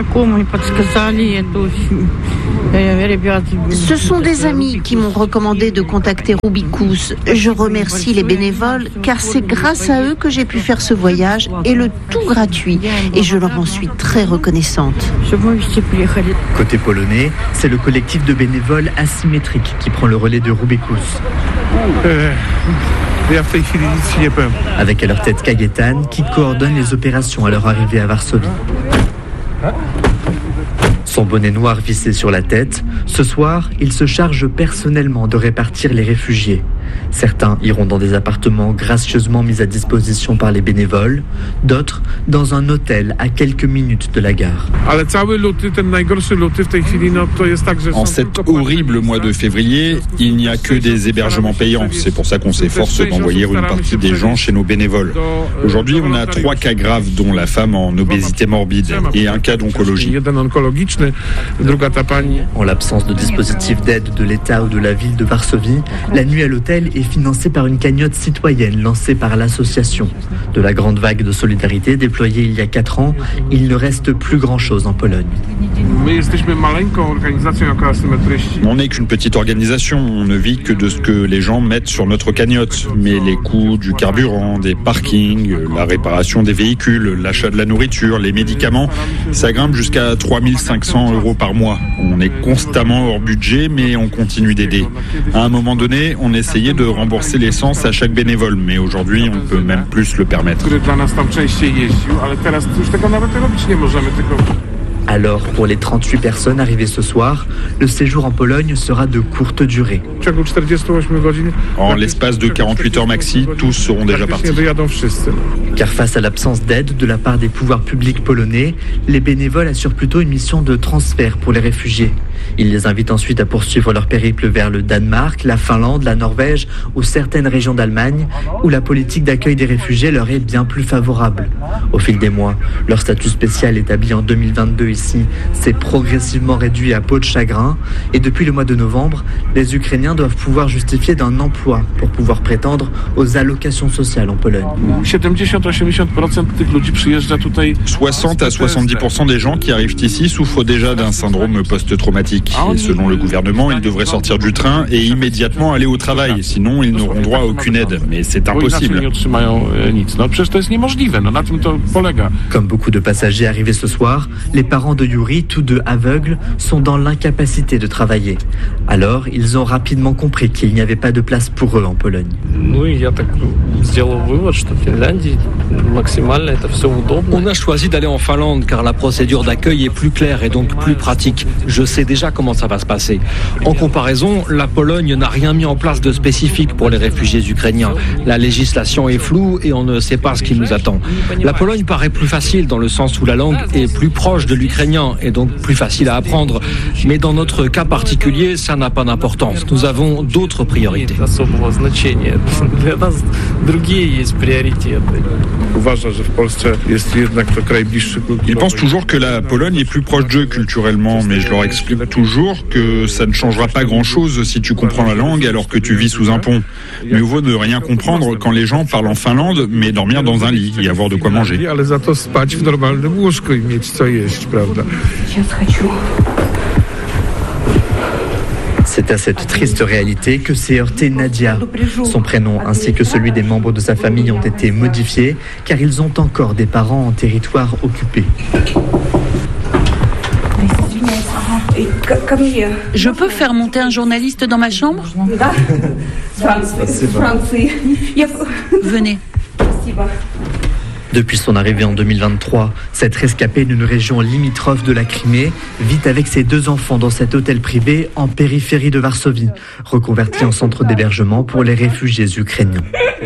Ce sont des amis qui m'ont recommandé de contacter Rubicus. Je remercie les bénévoles car c'est grâce à eux que j'ai pu faire ce voyage et le tout gratuit. Et je leur en suis très reconnaissante. Côté polonais, c'est le collectif de bénévoles asymétriques qui prend le relais de Rubicus. Avec à leur tête Kajetan qui coordonne les opérations à leur arrivée à Varsovie. Son bonnet noir vissé sur la tête, ce soir, il se charge personnellement de répartir les réfugiés. Certains iront dans des appartements gracieusement mis à disposition par les bénévoles, d'autres dans un hôtel à quelques minutes de la gare. En cet horrible mois de février, il n'y a que des hébergements payants. C'est pour ça qu'on s'efforce d'envoyer une partie des gens chez nos bénévoles. Aujourd'hui, on a 3 cas graves, dont la femme en obésité morbide et un cas d'oncologie. En l'absence de dispositif d'aide de l'État ou de la ville de Varsovie, la nuit à l'hôtel est financée par une cagnotte citoyenne lancée par l'association. De la grande vague de solidarité déployée il y a 4 ans, il ne reste plus grand-chose en Pologne. On n'est qu'une petite organisation, on ne vit que de ce que les gens mettent sur notre cagnotte. Mais les coûts du carburant, des parkings, la réparation des véhicules, l'achat de la nourriture, les médicaments, ça grimpe jusqu'à 3500 € par mois. On est constamment hors budget, mais on continue d'aider. À un moment donné, on essayait de rembourser l'essence à chaque bénévole, mais aujourd'hui, on ne peut même plus se le permettre. Alors, pour les 38 personnes arrivées ce soir, le séjour en Pologne sera de courte durée. En l'espace de 48 heures maxi, tous seront déjà partis. Car face à l'absence d'aide de la part des pouvoirs publics polonais, les bénévoles assurent plutôt une mission de transfert pour les réfugiés. Ils les invitent ensuite à poursuivre leur périple vers le Danemark, la Finlande, la Norvège ou certaines régions d'Allemagne, où la politique d'accueil des réfugiés leur est bien plus favorable. Au fil des mois, leur statut spécial établi en 2022 ici s'est progressivement réduit à peau de chagrin, et depuis le mois de novembre, les Ukrainiens doivent pouvoir justifier d'un emploi pour pouvoir prétendre aux allocations sociales en Pologne. 60 à 70% des gens qui arrivent ici souffrent déjà d'un syndrome post-traumatique. Et selon le gouvernement, ils devraient sortir du train et immédiatement aller au travail. Sinon, ils n'auront droit à aucune aide. Mais c'est impossible. Comme beaucoup de passagers arrivés ce soir, les parents de Yuri, tous deux aveugles, sont dans l'incapacité de travailler. Alors, ils ont rapidement compris qu'il n'y avait pas de place pour eux en Pologne. On a choisi d'aller en Finlande car la procédure d'accueil est plus claire et donc plus pratique. Je sais déjà comment ça va se passer. En comparaison, la Pologne n'a rien mis en place de spécifique pour les réfugiés ukrainiens. La législation est floue et on ne sait pas ce qui nous attend. La Pologne paraît plus facile dans le sens où la langue est plus proche de l'ukrainien et donc plus facile à apprendre. Mais dans notre cas particulier, ça n'a pas d'importance. Nous avons d'autres priorités. Ils pensent toujours que la Pologne est plus proche d'eux culturellement, mais je leur explique toujours que ça ne changera pas grand-chose si tu comprends la langue alors que tu vis sous un pont. Mieux vaut ne rien comprendre quand les gens parlent en Finlande, mais dormir dans un lit et avoir de quoi manger. C'est à cette triste réalité que s'est heurtée Nadia. Son prénom ainsi que celui des membres de sa famille ont été modifiés car ils ont encore des parents en territoire occupé. Je peux faire monter un journaliste dans ma chambre ? Venez. Depuis son arrivée en 2023, cette rescapée d'une région limitrophe de la Crimée vit avec ses 2 enfants dans cet hôtel privé en périphérie de Varsovie, reconverti en centre d'hébergement pour les réfugiés ukrainiens.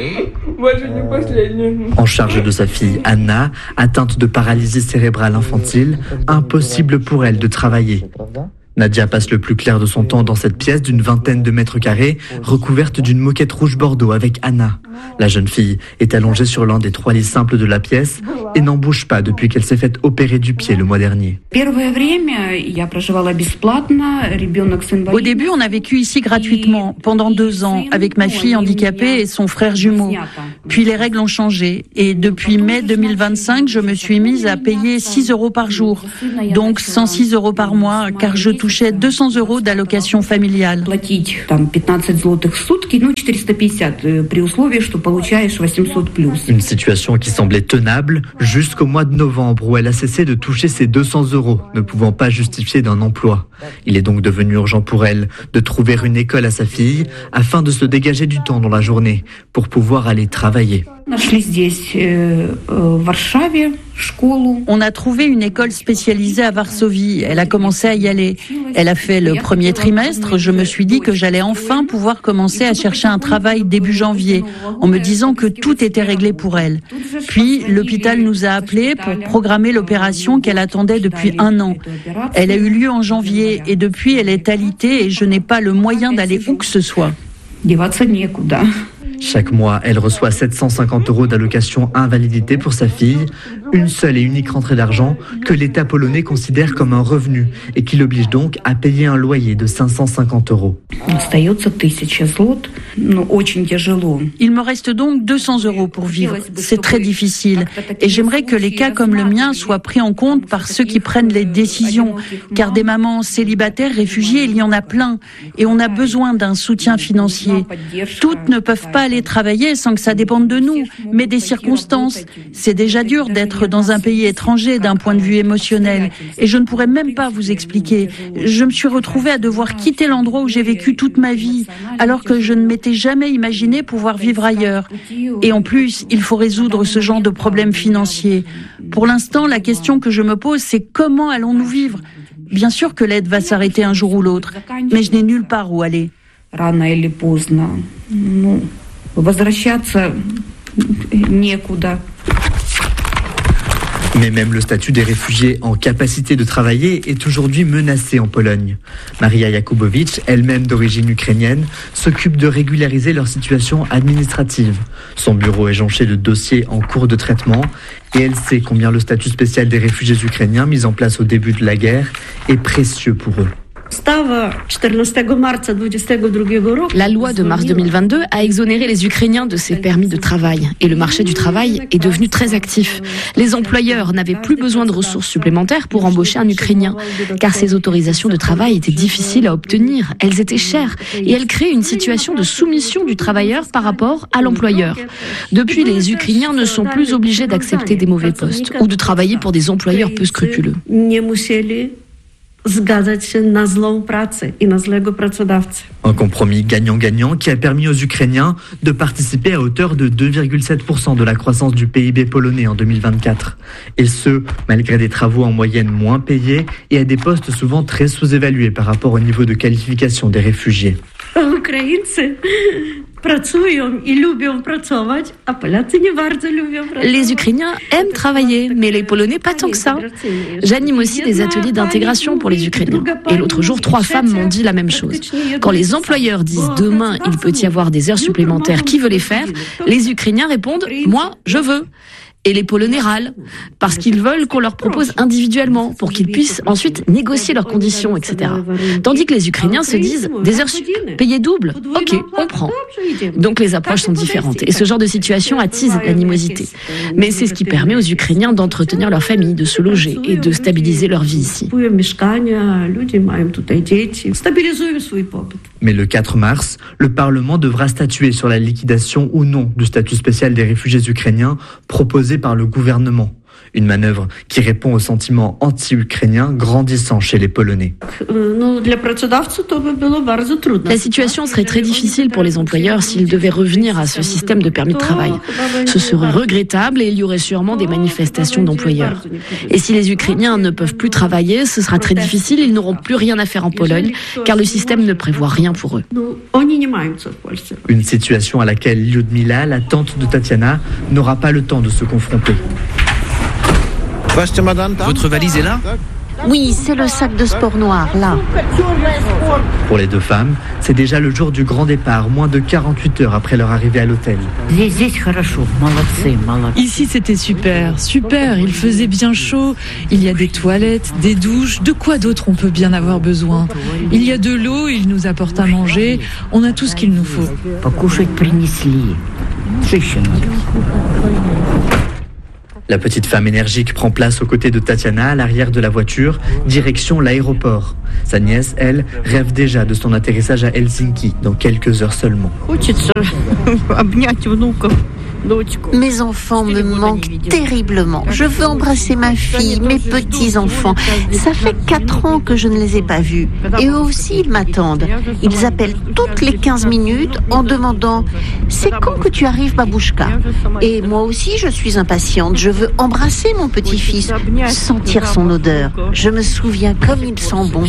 En charge de sa fille Anna, atteinte de paralysie cérébrale infantile, impossible pour elle de travailler. Nadia passe le plus clair de son temps dans cette pièce d'une 20aine de mètres carrés, recouverte d'une moquette rouge bordeaux avec Anna. La jeune fille est allongée sur l'un des 3 lits simples de la pièce et n'en bouge pas depuis qu'elle s'est fait opérer du pied le mois dernier. Au début, on a vécu ici gratuitement pendant 2 ans avec ma fille handicapée et son frère jumeau. Puis les règles ont changé et depuis mai 2025, je me suis mise à payer 6 € par jour, donc 106 € par mois, car je touchais 200 € d'allocation familiale. Une situation qui semblait tenable jusqu'au mois de novembre où elle a cessé de toucher ses 200 €, ne pouvant pas justifier d'un emploi. Il est donc devenu urgent pour elle de trouver une école à sa fille afin de se dégager du temps dans la journée pour pouvoir aller travailler. On a trouvé une école spécialisée à Varsovie. Elle a commencé à y aller. Elle a fait le premier trimestre. Je me suis dit que j'allais enfin pouvoir commencer à chercher un travail début janvier, en me disant que tout était réglé pour elle. Puis l'hôpital nous a appelés pour programmer l'opération qu'elle attendait depuis 1 an. Elle a eu lieu en janvier et depuis elle est alitée et je n'ai pas le moyen d'aller où que ce soit. Chaque mois, elle reçoit 750 € d'allocation invalidité pour sa fille, une seule et unique rentrée d'argent que l'État polonais considère comme un revenu et qui l'oblige donc à payer un loyer de 550 €. Il me reste donc 200 € pour vivre. C'est très difficile et j'aimerais que les cas comme le mien soient pris en compte par ceux qui prennent les décisions, car des mamans célibataires, réfugiées, il y en a plein et on a besoin d'un soutien financier. Toutes ne peuvent pas aller travailler sans que ça dépende de nous, mais des circonstances. C'est déjà dur d'être dans un pays étranger d'un point de vue émotionnel et je ne pourrais même pas vous expliquer. Je me suis retrouvée à devoir quitter l'endroit où j'ai vécu toute ma vie, alors que je ne m'étais jamais imaginé pouvoir vivre ailleurs. Et en plus, il faut résoudre ce genre de problèmes financiers. Pour l'instant, la question que je me pose, c'est comment allons-nous vivre ? Bien sûr que l'aide va s'arrêter un jour ou l'autre, mais je n'ai nulle part où aller. Mais même le statut des réfugiés en capacité de travailler est aujourd'hui menacé en Pologne. Maria Jakubowicz, elle-même d'origine ukrainienne, s'occupe de régulariser leur situation administrative. Son bureau est jonché de dossiers en cours de traitement et elle sait combien le statut spécial des réfugiés ukrainiens mis en place au début de la guerre est précieux pour eux. La loi de mars 2022 a exonéré les Ukrainiens de ces permis de travail et le marché du travail est devenu très actif. Les employeurs n'avaient plus besoin de ressources supplémentaires pour embaucher un Ukrainien car ces autorisations de travail étaient difficiles à obtenir, elles étaient chères et elles créaient une situation de soumission du travailleur par rapport à l'employeur. Depuis, les Ukrainiens ne sont plus obligés d'accepter des mauvais postes ou de travailler pour des employeurs peu scrupuleux. Un compromis gagnant-gagnant qui a permis aux Ukrainiens de participer à hauteur de 2,7% de la croissance du PIB polonais en 2024. Et ce, malgré des travaux en moyenne moins payés et à des postes souvent très sous-évalués par rapport au niveau de qualification des réfugiés. Les Ukrainiens aiment travailler, mais les Polonais pas tant que ça. J'anime aussi des ateliers d'intégration pour les Ukrainiens. Et l'autre jour, 3 femmes m'ont dit la même chose. Quand les employeurs disent demain, il peut y avoir des heures supplémentaires, qui veut les faire ? Les Ukrainiens répondent, moi, je veux. Et les Polonais râlent, parce qu'ils veulent qu'on leur propose individuellement, pour qu'ils puissent ensuite négocier leurs conditions, etc. Tandis que les Ukrainiens se disent, des heures sup, payées double, ok, on prend. Donc les approches sont différentes, et ce genre de situation attise l'animosité. Mais c'est ce qui permet aux Ukrainiens d'entretenir leur famille, de se loger et de stabiliser leur vie ici. Mais le 4 mars, le Parlement devra statuer sur la liquidation ou non du statut spécial des réfugiés ukrainiens proposé par le gouvernement. Une manœuvre qui répond au sentiment anti-ukrainien grandissant chez les Polonais. La situation serait très difficile pour les employeurs s'ils devaient revenir à ce système de permis de travail. Ce serait regrettable et il y aurait sûrement des manifestations d'employeurs. Et si les Ukrainiens ne peuvent plus travailler, ce sera très difficile, ils n'auront plus rien à faire en Pologne, car le système ne prévoit rien pour eux. Une situation à laquelle Lyudmila, la tante de Tatiana, n'aura pas le temps de se confronter. Votre valise est là ? Oui, c'est le sac de sport noir, là. Pour les deux femmes, c'est déjà le jour du grand départ, moins de 48 heures après leur arrivée à l'hôtel. Ici, c'était super, il faisait bien chaud, il y a des toilettes, des douches, de quoi d'autre on peut bien avoir besoin. Il y a de l'eau, ils nous apportent à manger, on a tout ce qu'il nous faut. La petite femme énergique prend place aux côtés de Tatiana à l'arrière de la voiture, direction l'aéroport. Sa nièce, elle, rêve déjà de son atterrissage à Helsinki dans quelques heures seulement. Mes enfants me manquent terriblement. Je veux embrasser ma fille, mes petits-enfants. Ça fait 4 ans que je ne les ai pas vus. Et eux aussi, ils m'attendent. Ils appellent toutes les 15 minutes en demandant « C'est quand que tu arrives, Babouchka ?» Et moi aussi, je suis impatiente. Je veux embrasser mon petit-fils, sentir son odeur. Je me souviens comme il sent bon.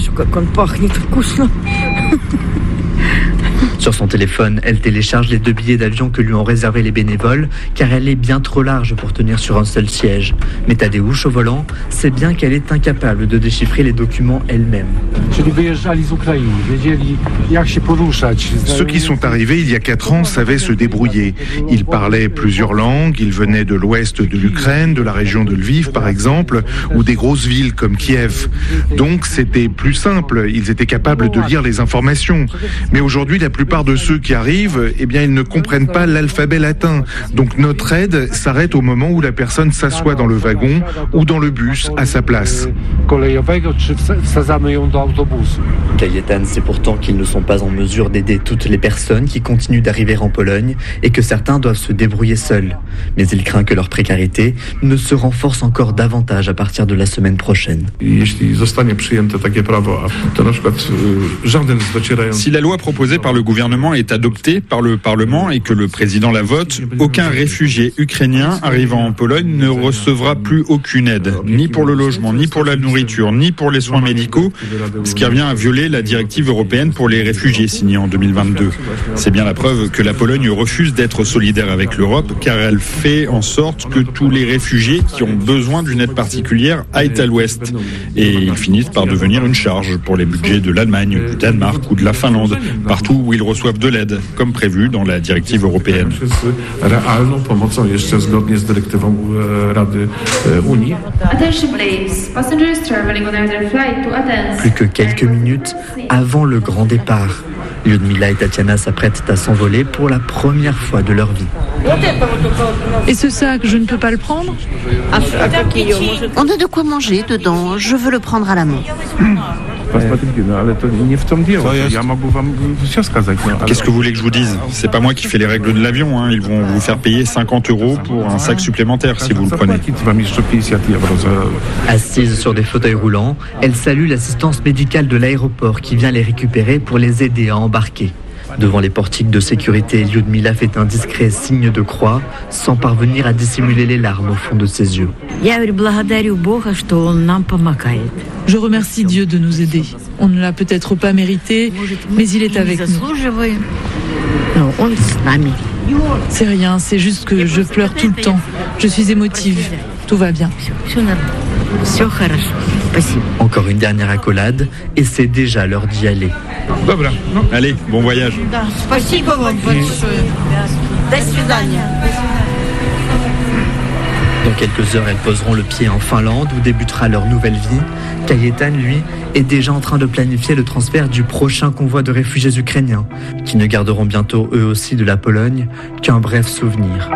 Sur son téléphone, elle télécharge les 2 billets d'avion que lui ont réservés les bénévoles, car elle est bien trop large pour tenir sur un seul siège. Mais Tadeusz, au volant, sait bien qu'elle est incapable de déchiffrer les documents elle-même. Ceux qui sont arrivés il y a 4 ans savaient se débrouiller. Ils parlaient plusieurs langues, ils venaient de l'ouest de l'Ukraine, de la région de Lviv par exemple, ou des grosses villes comme Kiev. Donc c'était plus simple, ils étaient capables de lire les informations. Mais aujourd'hui, la plupart de ceux qui arrivent, eh bien, ils ne comprennent pas l'alphabet latin. Donc notre aide s'arrête au moment où la personne s'assoit dans le wagon ou dans le bus à sa place. Kajetan sait pourtant qu'ils ne sont pas en mesure d'aider toutes les personnes qui continuent d'arriver en Pologne et que certains doivent se débrouiller seuls. Mais il craint que leur précarité ne se renforce encore davantage à partir de la semaine prochaine. Si la loi proposée par le gouvernement est adoptée par le Parlement et que le président la vote, aucun réfugié ukrainien arrivant en Pologne ne recevra plus aucune aide, ni pour le logement, ni pour la nourriture, ni pour les soins médicaux, ce qui revient à violer la directive européenne pour les réfugiés signée en 2022. C'est bien la preuve que la Pologne refuse d'être solidaire avec l'Europe, car elle fait en sorte que tous les réfugiés qui ont besoin d'une aide particulière aillent à l'ouest. Et ils finissent par devenir une charge pour les budgets de l'Allemagne, du Danemark ou de la Finlande, partout où ils reçoivent de l'aide, comme prévu dans la directive européenne. Plus que quelques minutes avant le grand départ, Lyudmila et Tatiana s'apprêtent à s'envoler pour la première fois de leur vie. Et ce sac, je ne peux pas le prendre ? On a de quoi manger dedans, je veux le prendre à la main. Qu'est-ce que vous voulez que je vous dise ? C'est pas moi qui fais les règles de l'avion, hein. Ils vont vous faire payer 50 € pour un sac supplémentaire si vous le prenez. Assises sur des fauteuils roulants, elles saluent l'assistance médicale de l'aéroport qui vient les récupérer pour les aider à embarquer. Devant les portiques de sécurité, Lyudmila fait un discret signe de croix, sans parvenir à dissimuler les larmes au fond de ses yeux. Je remercie Dieu de nous aider. On ne l'a peut-être pas mérité, mais il est avec nous. C'est rien, c'est juste que je pleure tout le temps. Je suis émotive. Tout va bien. Encore une dernière accolade, et c'est déjà l'heure d'y aller. Allez, bon voyage. Dans quelques heures, elles poseront le pied en Finlande où débutera leur nouvelle vie. Kajetan, lui, est déjà en train de planifier le transfert du prochain convoi de réfugiés ukrainiens, qui ne garderont bientôt eux aussi de la Pologne qu'un bref souvenir.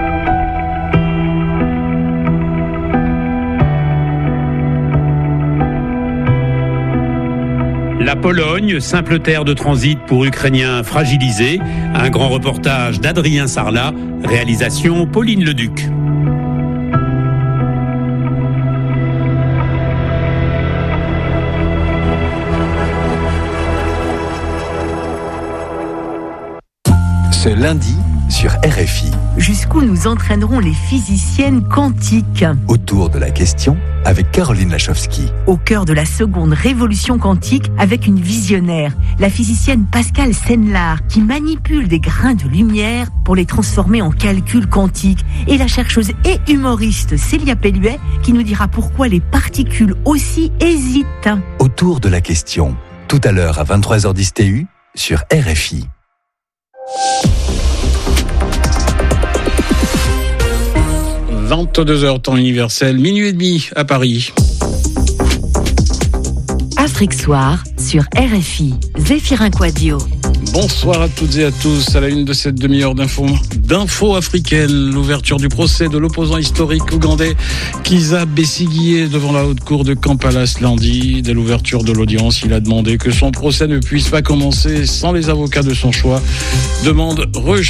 La Pologne, simple terre de transit pour Ukrainiens fragilisés. Un grand reportage d'Adrien Sarlat, réalisation Pauline Leduc. lundi sur RFI. Jusqu'où nous entraîneront les physiciennes quantiques? Autour de la question avec Caroline Lachowski. Au cœur de la seconde révolution quantique avec une visionnaire, la physicienne Pascale Senlard, qui manipule des grains de lumière pour les transformer en calculs quantiques, et la chercheuse et humoriste Célia Pelluet, qui nous dira pourquoi les particules aussi hésitent. Autour de la question, tout à l'heure à 23h10 TU sur RFI. « 22h temps universel, minuit et demi à Paris. » Afrique Soir sur RFI. Zéphirin Quadio. Bonsoir à toutes et à tous. À la une de cette demi-heure d'infos africaines, l'ouverture du procès de l'opposant historique ougandais Kizza Besigye devant la haute cour de Kampala ce lundi. Dès l'ouverture de l'audience, il a demandé que son procès ne puisse pas commencer sans les avocats de son choix. Demande rejetée.